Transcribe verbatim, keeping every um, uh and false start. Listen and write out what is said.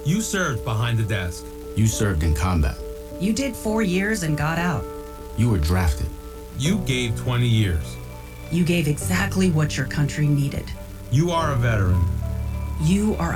You served behind the desk. You served in combat. You did four years and got out. You were drafted. You gave twenty years. You gave exactly what your country needed. You are a veteran. You are